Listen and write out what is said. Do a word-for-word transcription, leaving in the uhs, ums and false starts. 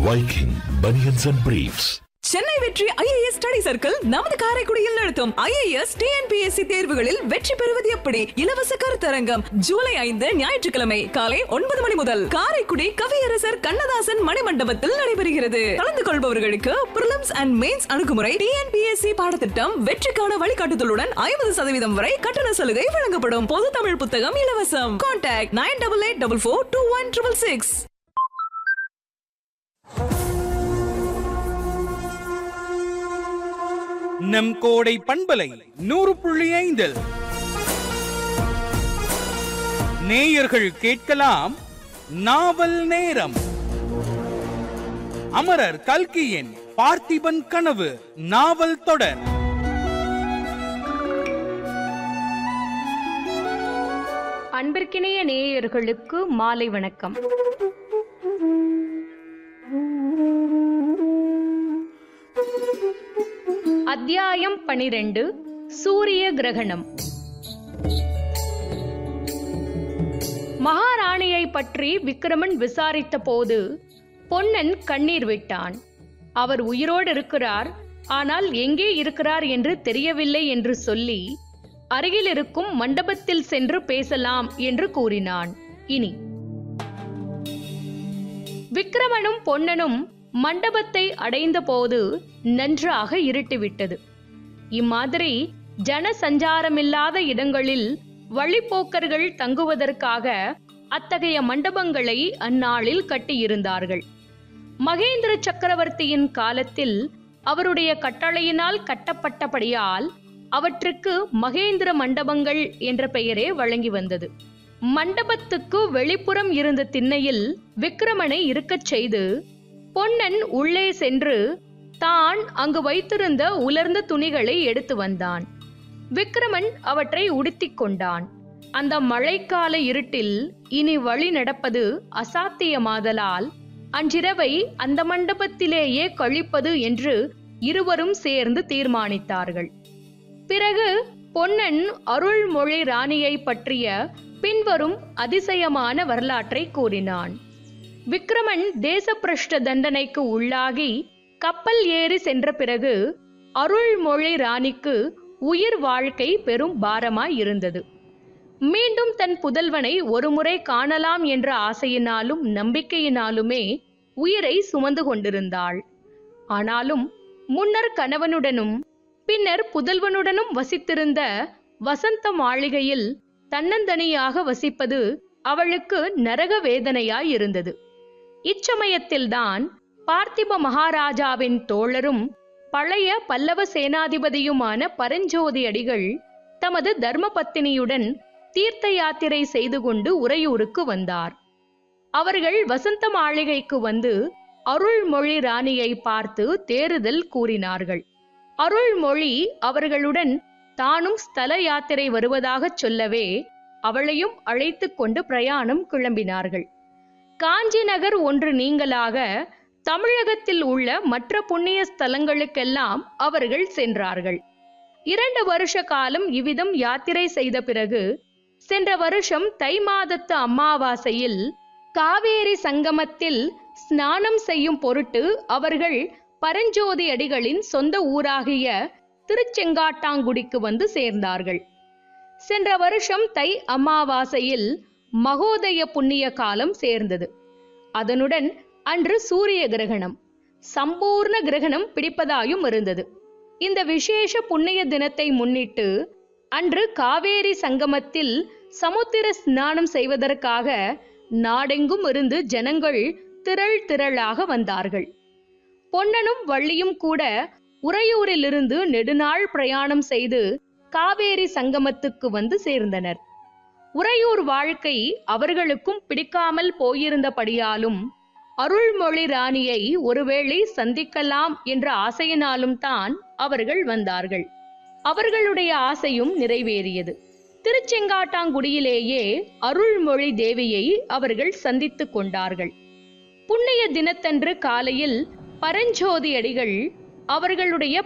Viking Bunions and Briefs. Chennai வெற்றி IAS study circle நமது காரைக்குடியில் நடத்தும் ஐஏஎஸ் டிஎன்பிஎஸ்சி தேர்வுகளில் வெற்றி பெறுவது எப்படி இலவச கருத்தரங்கம் ஜூலை ஐந்து ஞாயிற்றுக்கிழமை காலை ஒன்பது மணி முதல் காரைக்குடி கவியரசர் கண்ணதாசன் மணிமண்டபத்தில் நடைபெறுகிறது. கலந்து கொள்பவர்களுக்கு பிரிலிம்ஸ் அண்ட் மெயின்ஸ் அணுகுமுறை டிஎன்பிஎஸ்சி பாடத்திட்டம் வெற்றிக்கான வழிகாட்டுதலுடன் ஐம்பது சதவீதம் வரை கட்டண சலுகை வழங்கப்படும். பொது தமிழ் புத்தகம் இலவசம். Contact nine double eight double four two one triple six. நம் கோடை பண்பலை நூறு புள்ளி ஐந்தில் நேயர்கள் கேட்கலாம் நாவல் நேரம். அமரர் கல்கியின் பார்த்திபன் கனவு நாவல் தொடர். அன்பிற்கினிய நேயர்களுக்கு மாலை வணக்கம். அத்தியாயம் பனிரெண்டு. சூரிய கிரகணம். மகாராணியை பற்றி விக்கிரமன் விசாரித்த போது பொன்னன் கண்ணீர் விட்டான். அவர் உயிரோடு இருக்கிறார், ஆனால் எங்கே இருக்கிறார் என்று தெரியவில்லை என்று சொல்லி அருகில் இருக்கும் மண்டபத்தில் சென்று பேசலாம் என்று கூறினான். இனி விக்கிரமனும் பொன்னனும் மண்டபத்தை அடைந்த போது நன்றாக இருட்டிவிட்டது. இம்மாதிரி ஜன சஞ்சாரமில்லாத இடங்களில் வழிப்போக்கர்கள் தங்குவதற்காக அத்தகைய மண்டபங்களை அந்நாளில் கட்டியிருந்தார்கள். மகேந்திர சக்கரவர்த்தியின் காலத்தில் அவருடைய கட்டளையினால் கட்டப்பட்டபடியால் அவற்றுக்கு மகேந்திர மண்டபங்கள் என்ற பெயரே வழங்கி வந்தது. மண்டபத்துக்கு வெளிப்புறம் இருந்த திண்ணையில் விக்கிரமனை இருக்கச் செய்து பொன்னன் உள்ளே சென்று தான் அங்கு வைத்திருந்த உலர்ந்த துணிகளை எடுத்து வந்தான். விக்கிரமன் அவற்றை உடுத்திக் கொண்டான். அந்த மழைக்கால இருட்டில் இனி வழி நடப்பது அசாத்தியமாதலால் அன்றிரவை அந்த மண்டபத்திலேயே கழிப்பது என்று இருவரும் சேர்ந்து தீர்மானித்தார்கள். பிறகு பொன்னன் அருள்மொழி ராணியை பற்றிய பின்வரும் அதிசயமான வரலாற்றை கூறினான். விக்கிரமன் தேசப்பிரஷ்ட தண்டனைக்கு உள்ளாகி கப்பல் ஏறி சென்ற பிறகு அருள்மொழி ராணிக்கு உயிர் வாழ்க்கை பெரும் பாரமாய் இருந்தது. மீண்டும் தன் புதல்வனை ஒருமுறை காணலாம் என்ற ஆசையினாலும் நம்பிக்கையினாலுமே உயிரை சுமந்து கொண்டிருந்தாள். ஆனாலும் முன்னர் கணவனுடனும் பின்னர் புதல்வனுடனும் வசித்திருந்த வசந்த மாளிகையில் தன்னந்தனியாக வசிப்பது அவளுக்கு நரக வேதனையாய் இருந்தது. இச்சமயத்தில்தான் பார்த்திப மகாராஜாவின் தோழரும் பழைய பல்லவ சேனாதிபதியுமான பரஞ்சோதி அடிகள் தமது தர்மபத்தினியுடன் தீர்த்த யாத்திரை செய்து கொண்டு உறையூருக்கு வந்தார். அவர்கள் வசந்த மாளிகைக்கு வந்து அருள்மொழி ராணியை பார்த்து தேறுதல் கூறினார்கள். அருள்மொழி அவர்களுடன் தானும் ஸ்தல யாத்திரை வருவதாக சொல்லவே அவளையும் அழைத்து கொண்டு பிரயாணம் கிளம்பினார்கள். காஞ்சி நகர் ஒன்று நீங்களாக தமிழகத்தில் உள்ள மற்ற புண்ணிய ஸ்தலங்களுக்கெல்லாம் அவர்கள் சென்றார்கள். இரண்டு வருஷ காலம் இவ்விதம் யாத்திரை செய்த பிறகு சென்ற வருஷம் தை மாதத்து அமாவாசையில் காவேரி சங்கமத்தில் ஸ்நானம் செய்யும் பொருட்டு அவர்கள் பரஞ்சோதி அடிகளின் சொந்த ஊராகிய திருச்செங்காட்டாங்குடிக்கு வந்து சேர்ந்தார்கள். சென்ற வருஷம் தை அமாவாசையில் மகோதய புண்ணிய காலம் சேர்ந்தது. அதனுடன் அன்று சூரிய கிரகணம், சம்பூர்ண கிரகணம் பிடிப்பதாயும் இருந்தது. இந்த விசேஷ புண்ணிய தினத்தை முன்னிட்டு அன்று காவேரி சங்கமத்தில் சமுத்திர ஸ்நானம் செய்வதற்காக நாடெங்கும் இருந்து ஜனங்கள் திரள் திரளாக வந்தார்கள். பொன்னனும் வள்ளியும் கூட உறையூரிலிருந்து நெடுநாள் பிரயாணம் செய்து காவேரி சங்கமத்துக்கு வந்து சேர்ந்தனர். உறையூர் வாழ்க்கை அவர்களுக்கும் பிடிக்காமல் போயிருந்தபடியாலும் அருள்மொழி ராணியை ஒருவேளை சந்திக்கலாம் என்ற ஆசையினாலும் தான் அவர்கள் வந்தார்கள். அவர்களுடைய ஆசையும் நிறைவேறியது. திருச்செங்காட்டாங்குடியிலேயே அருள்மொழி தேவியை அவர்கள் சந்தித்து கொண்டார்கள். புண்ணிய தினத்தன்று காலையில் பரஞ்சோதி அடிகள் அவர்களுடைய